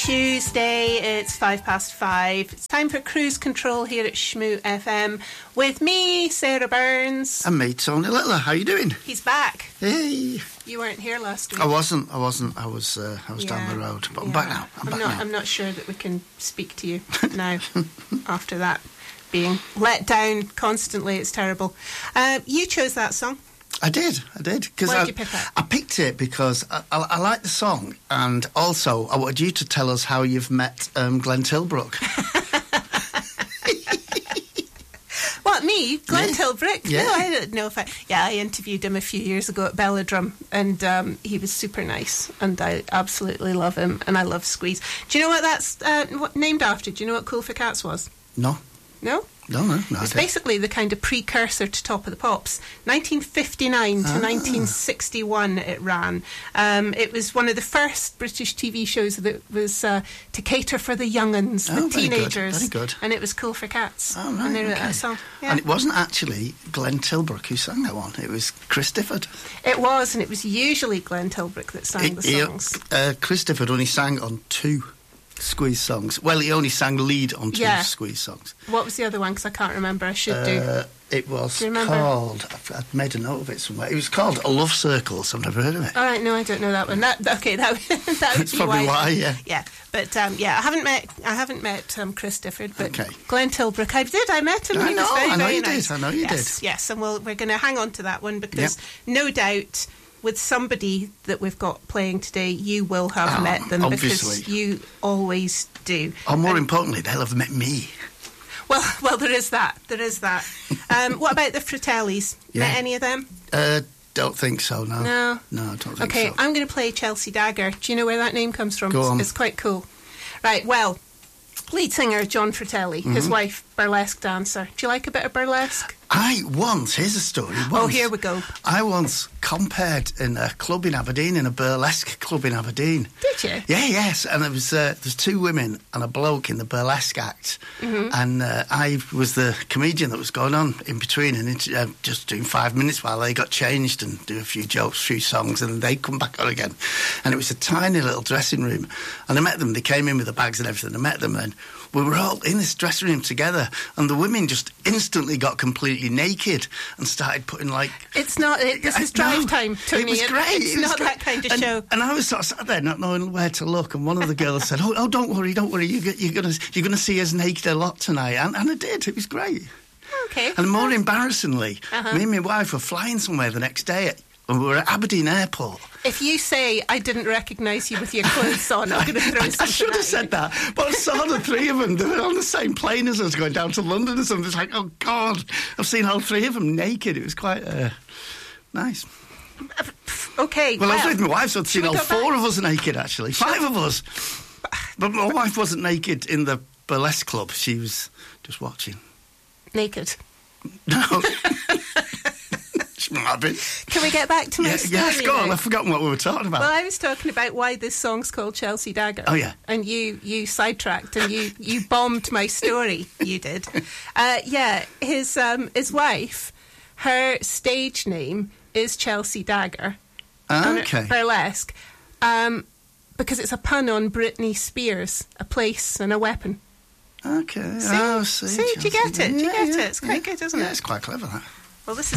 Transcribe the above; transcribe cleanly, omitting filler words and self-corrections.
Tuesday, it's 5:05. It's time for Cruise Control here at Shmoo FM with me, Sarah Burns. And me, Tony Littler. How you doing? He's back. Hey. You weren't here last week. I wasn't. I was down the road. But I'm back now. I'm not sure that we can speak to you now after that being let down constantly. It's terrible. You chose that song. I did. Why did you pick it? I picked it because I like the song, and also I wanted you to tell us how you've met Glenn Tilbrook. What, me? Glenn Tilbrook? Yeah. No, I don't know if I interviewed him a few years ago at Belladrum, and he was super nice, and I absolutely love him, and I love Squeeze. Do you know what that's named after? Do you know what Cool for Cats was? No. No? No. It's basically the kind of precursor to Top of the Pops. 1959 to 1961 it ran. It was one of the first British TV shows that was to cater for the young uns, the teenagers. Very good. And it was Cool for Cats. Oh, right, And they wrote okay. that song. Yeah. And it wasn't actually Glenn Tilbrook who sang that one. It was Chris Difford. It was, and it was usually Glenn Tilbrook that sang the songs. Chris Difford only sang on 2 Squeeze songs. Well, he only sang lead on 2 Squeeze songs. What was the other one? Because I can't remember. I should do. It was Do you remember? called... I've made a note of it somewhere. It was called A Love Circle, so I've never heard of it. All right, no, I don't know that one. That would That's be probably why, yeah. Yeah, but I haven't met Chris Difford, but Okay. Glenn Tilbrook, I met him. I He know, was very, I know very you nice. did, I know you did. Yes, and we're going to hang on to that one because no doubt with somebody that we've got playing today, you will have met them obviously. because you always do. Or more importantly, they'll have met me. Well, there is that. What about the Fratellis? Yeah. Met any of them? Don't think so, no. No, I don't think so. Okay, I'm going to play Chelsea Dagger. Do you know where that name comes from? Go on. It's quite cool. Right, well, lead singer John Fratelli, his wife, burlesque dancer. Do you like a bit of burlesque? Here's a story. Here we go. I once compared in a club in Aberdeen, in a burlesque club in Aberdeen. Did you? Yeah, yes. And there's 2 women and a bloke in the burlesque act. And I was the comedian that was going on in between and just doing 5 minutes while they got changed and do a few jokes, a few songs, and then they'd come back on again. And it was a tiny little dressing room. And I met them. They came in with the bags and everything. I met them and we were all in this dressing room together, and the women just instantly got completely naked and started putting It's not. This is drive time, Tony. It was great. It's not that kind of show. And I was sort of sat there not knowing where to look, and one of the girls said, "Oh, don't worry. You're gonna see us naked a lot tonight," and I did. It was great. Okay. And more embarrassingly, me and my wife were flying somewhere the next day, and we were at Aberdeen Airport. If you say I didn't recognise you with your clothes on, I'm going to throw something I should have said that, but I saw the 3 of them. They were on the same plane as us going down to London or something. It's like, oh, God, I've seen all 3 of them naked. It was quite nice. Okay, well, I was with my wife, so I'd seen all 4 of us naked, actually. 5 of us. But my wife wasn't naked in the burlesque club. She was just watching. Naked? No. She might have been. Can we get back to my story? Yes, go on. now? I've forgotten what we were talking about. Well, I was talking about why this song's called Chelsea Dagger. Oh, yeah. And you sidetracked and you bombed my story. You did. His wife, her stage name is Chelsea Dagger. Okay. Burlesque. Because it's a pun on Britney Spears, a place and a weapon. Okay. See, do you get it? Do you get it? It's quite good, isn't it? It's quite clever, that. Well, this is